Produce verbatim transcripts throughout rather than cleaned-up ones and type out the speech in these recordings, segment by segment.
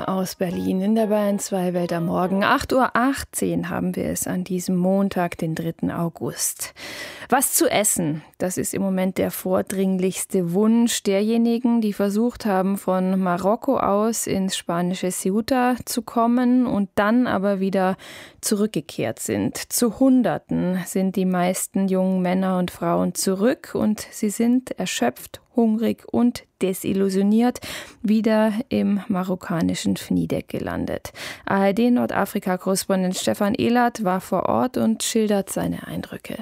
Uhr aus Berlin in der Bayern zwei Welt am Morgen. acht Uhr achtzehn haben wir es an diesem Montag, den dritten August. Was zu essen, das ist im Moment der vordringlichste Wunsch derjenigen, die versucht haben, von Marokko aus ins spanische Ceuta zu kommen und dann aber wieder zurückgekehrt sind. Zu Hunderten sind die meisten jungen Männer und Frauen zurück und sie sind erschöpft, hungrig und desillusioniert wieder im marokkanischen Fnidek gelandet. A R D-Nordafrika-Korrespondent Stefan Ehlert war vor Ort und schildert seine Eindrücke.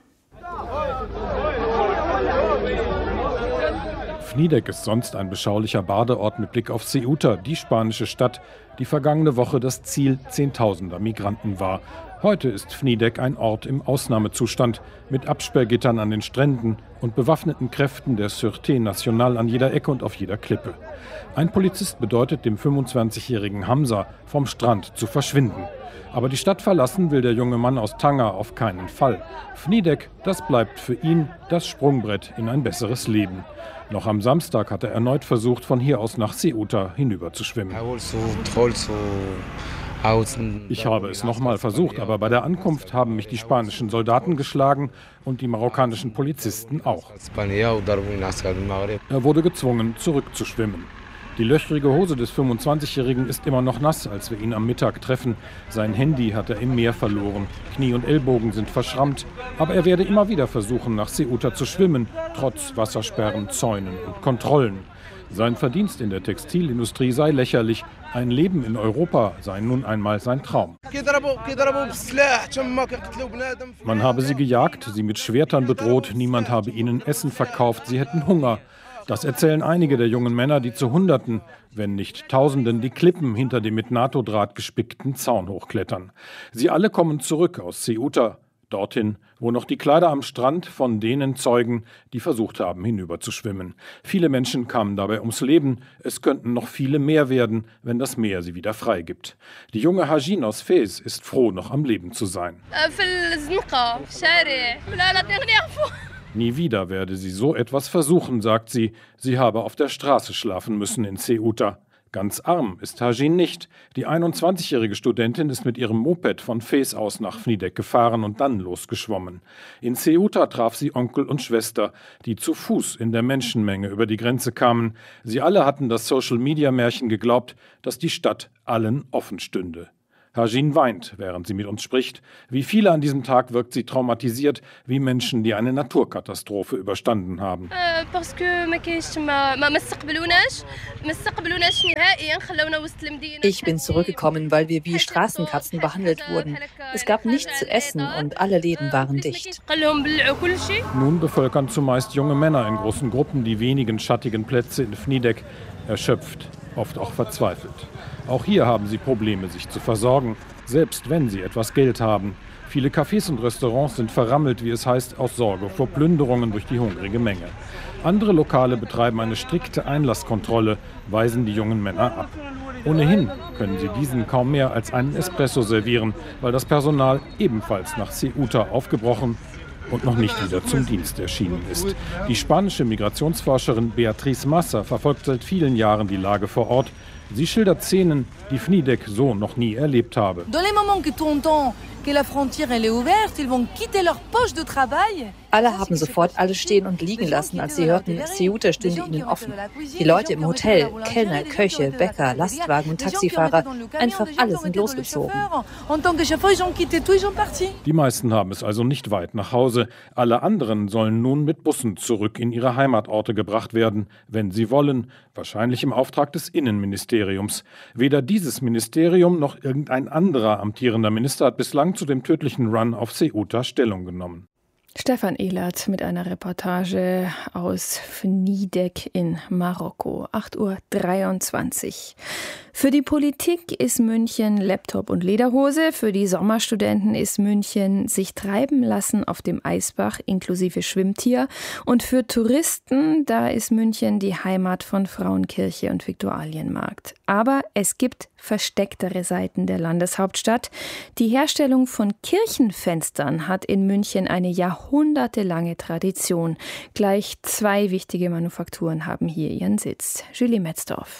Fnidek ist sonst ein beschaulicher Badeort mit Blick auf Ceuta, die spanische Stadt, die vergangene Woche das Ziel zehntausender Migranten war. Heute ist Fnidek ein Ort im Ausnahmezustand mit Absperrgittern an den Stränden und bewaffneten Kräften der Sûreté Nationale an jeder Ecke und auf jeder Klippe. Ein Polizist bedeutet dem fünfundzwanzigjährigen Hamza, vom Strand zu verschwinden. Aber die Stadt verlassen will der junge Mann aus Tanger auf keinen Fall. Fnidek, das bleibt für ihn das Sprungbrett in ein besseres Leben. Noch am Samstag hat er erneut versucht, von hier aus nach Ceuta hinüber zu schwimmen. Ich habe es nochmal versucht, aber bei der Ankunft haben mich die spanischen Soldaten geschlagen und die marokkanischen Polizisten auch. Er wurde gezwungen, zurückzuschwimmen. Die löchrige Hose des fünfundzwanzigjährigen ist immer noch nass, als wir ihn am Mittag treffen. Sein Handy hat er im Meer verloren. Knie und Ellbogen sind verschrammt. Aber er werde immer wieder versuchen, nach Ceuta zu schwimmen, trotz Wassersperren, Zäunen und Kontrollen. Sein Verdienst in der Textilindustrie sei lächerlich. Ein Leben in Europa sei nun einmal sein Traum. Man habe sie gejagt, sie mit Schwertern bedroht, niemand habe ihnen Essen verkauft, sie hätten Hunger. Das erzählen einige der jungen Männer, die zu Hunderten, wenn nicht Tausenden, die Klippen hinter dem mit NATO-Draht gespickten Zaun hochklettern. Sie alle kommen zurück aus Ceuta, dorthin, wo noch die Kleider am Strand von denen zeugen, die versucht haben, hinüberzuschwimmen. Viele Menschen kamen dabei ums Leben. Es könnten noch viele mehr werden, wenn das Meer sie wieder freigibt. Die junge Hajin aus Fez ist froh, noch am Leben zu sein. Nie wieder werde sie so etwas versuchen, sagt sie. Sie habe auf der Straße schlafen müssen in Ceuta. Ganz arm ist Hajin nicht. Die einundzwanzigjährige Studentin ist mit ihrem Moped von Fez aus nach Fnidek gefahren und dann losgeschwommen. In Ceuta traf sie Onkel und Schwester, die zu Fuß in der Menschenmenge über die Grenze kamen. Sie alle hatten das Social-Media-Märchen geglaubt, dass die Stadt allen offen stünde. Hajin weint, während sie mit uns spricht. Wie viele an diesem Tag wirkt sie traumatisiert, wie Menschen, die eine Naturkatastrophe überstanden haben. Ich bin zurückgekommen, weil wir wie Straßenkatzen behandelt wurden. Es gab nichts zu essen und alle Läden waren dicht. Nun bevölkern zumeist junge Männer in großen Gruppen die wenigen schattigen Plätze in Fnidek, erschöpft, oft auch verzweifelt. Auch hier haben sie Probleme, sich zu versorgen, selbst wenn sie etwas Geld haben. Viele Cafés und Restaurants sind verrammelt, wie es heißt, aus Sorge vor Plünderungen durch die hungrige Menge. Andere Lokale betreiben eine strikte Einlasskontrolle, weisen die jungen Männer ab. Ohnehin können sie diesen kaum mehr als einen Espresso servieren, weil das Personal ebenfalls nach Ceuta aufgebrochen und noch nicht wieder zum Dienst erschienen ist. Die spanische Migrationsforscherin Beatriz Massa verfolgt seit vielen Jahren die Lage vor Ort. Sie schildert Szenen, die Fnidek so noch nie erlebt habe. Alle haben sofort alles stehen und liegen lassen, als sie hörten, Ceuta stünde ihnen offen. Die Leute im Hotel, Kellner, Köche, Bäcker, Lastwagen und Taxifahrer, einfach alle sind losgezogen. Die meisten haben es also nicht weit nach Hause. Alle anderen sollen nun mit Bussen zurück in ihre Heimatorte gebracht werden, wenn sie wollen, wahrscheinlich im Auftrag des Innenministeriums. Weder dieses Ministerium noch irgendein anderer amtierender Minister hat bislang zu dem tödlichen Run auf Ceuta Stellung genommen. Stefan Ehlert mit einer Reportage aus Fnidek in Marokko. acht Uhr dreiundzwanzig. Für die Politik ist München Laptop und Lederhose. Für die Sommerstudenten ist München sich treiben lassen auf dem Eisbach inklusive Schwimmtier. Und für Touristen, da ist München die Heimat von Frauenkirche und Viktualienmarkt. Aber es gibt verstecktere Seiten der Landeshauptstadt. Die Herstellung von Kirchenfenstern hat in München eine jahrhundertelange Tradition. Gleich zwei wichtige Manufakturen haben hier ihren Sitz. Julie Metzdorf.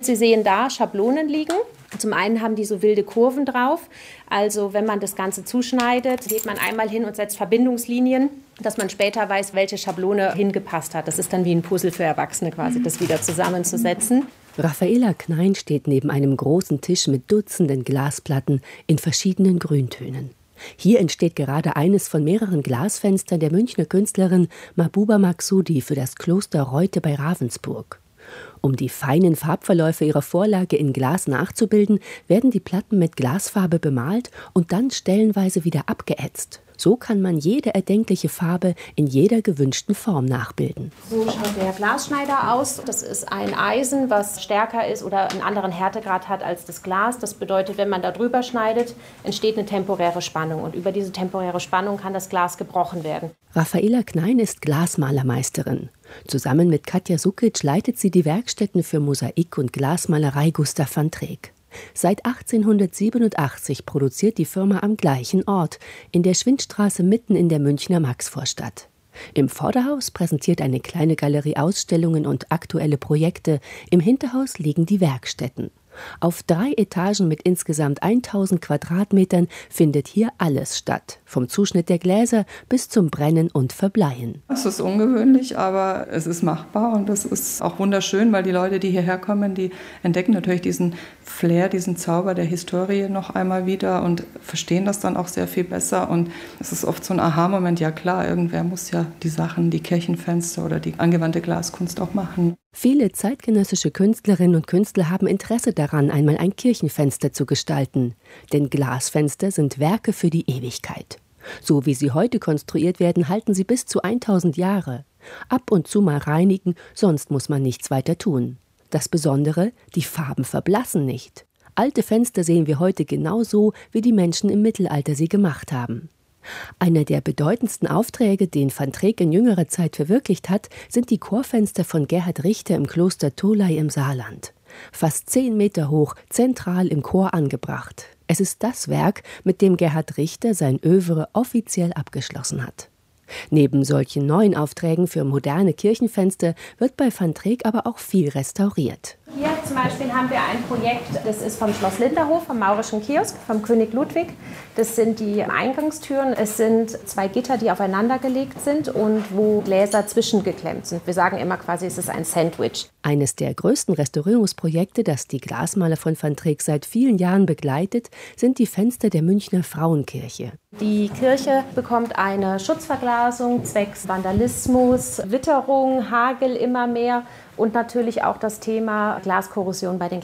Sie sehen da Schablonen liegen. Zum einen haben die so wilde Kurven drauf. Also wenn man das Ganze zuschneidet, geht man einmal hin und setzt Verbindungslinien, dass man später weiß, welche Schablone hingepasst hat. Das ist dann wie ein Puzzle für Erwachsene quasi, das wieder zusammenzusetzen. Raffaela Knein steht neben einem großen Tisch mit Dutzenden Glasplatten in verschiedenen Grüntönen. Hier entsteht gerade eines von mehreren Glasfenstern der Münchner Künstlerin Mahbouba Maksudi für das Kloster Reute bei Ravensburg. Um die feinen Farbverläufe ihrer Vorlage in Glas nachzubilden, werden die Platten mit Glasfarbe bemalt und dann stellenweise wieder abgeätzt. So kann man jede erdenkliche Farbe in jeder gewünschten Form nachbilden. So schaut der Glasschneider aus. Das ist ein Eisen, was stärker ist oder einen anderen Härtegrad hat als das Glas. Das bedeutet, wenn man da drüber schneidet, entsteht eine temporäre Spannung. Und über diese temporäre Spannung kann das Glas gebrochen werden. Raffaela Knein ist Glasmalermeisterin. Zusammen mit Katja Sukic leitet sie die Werkstätten für Mosaik und Glasmalerei Gustav van Treek. Seit achtzehnhundertsiebenundachtzig produziert die Firma am gleichen Ort, in der Schwindstraße mitten in der Münchner Maxvorstadt. Im Vorderhaus präsentiert eine kleine Galerie Ausstellungen und aktuelle Projekte. Im Hinterhaus liegen die Werkstätten. Auf drei Etagen mit insgesamt tausend Quadratmetern findet hier alles statt. Vom Zuschnitt der Gläser bis zum Brennen und Verbleien. Es ist ungewöhnlich, aber es ist machbar und es ist auch wunderschön, weil die Leute, die hierher kommen, die entdecken natürlich diesen Flair, diesen Zauber der Historie noch einmal wieder und verstehen das dann auch sehr viel besser. Und es ist oft so ein Aha-Moment, ja klar, irgendwer muss ja die Sachen, die Kirchenfenster oder die angewandte Glaskunst auch machen. Viele zeitgenössische Künstlerinnen und Künstler haben Interesse daran, einmal ein Kirchenfenster zu gestalten. Denn Glasfenster sind Werke für die Ewigkeit. So wie sie heute konstruiert werden, halten sie bis zu tausend Jahre. Ab und zu mal reinigen, sonst muss man nichts weiter tun. Das Besondere, die Farben verblassen nicht. Alte Fenster sehen wir heute genauso, wie die Menschen im Mittelalter sie gemacht haben. Einer der bedeutendsten Aufträge, den van Treek in jüngerer Zeit verwirklicht hat, sind die Chorfenster von Gerhard Richter im Kloster Tholey im Saarland. Fast zehn Meter hoch, zentral im Chor angebracht. Es ist das Werk, mit dem Gerhard Richter sein Œuvre offiziell abgeschlossen hat. Neben solchen neuen Aufträgen für moderne Kirchenfenster wird bei van Treek aber auch viel restauriert. Hier zum Beispiel haben wir ein Projekt, das ist vom Schloss Linderhof, vom Maurischen Kiosk, vom König Ludwig. Das sind die Eingangstüren. Es sind zwei Gitter, die aufeinander gelegt sind und wo Gläser zwischengeklemmt sind. Wir sagen immer quasi, es ist ein Sandwich. Eines der größten Restaurierungsprojekte, das die Glasmaler von van Treek seit vielen Jahren begleitet, sind die Fenster der Münchner Frauenkirche. Die Kirche bekommt eine Schutzverglasung zwecks Vandalismus, Witterung, Hagel immer mehr und natürlich auch das Thema Glaskorrosion bei den